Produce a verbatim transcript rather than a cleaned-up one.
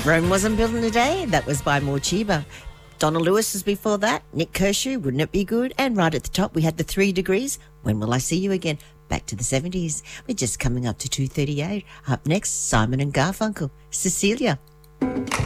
Rome Wasn't Built in a Day. That was by Morcheeba. Donna Lewis was before that. Nick Kershaw, Wouldn't It Be Good? And right at the top, we had the Three Degrees. When Will I See You Again? Back to the seventies. We're just coming up to two thirty-eight. Up next, Simon and Garfunkel. Cecilia.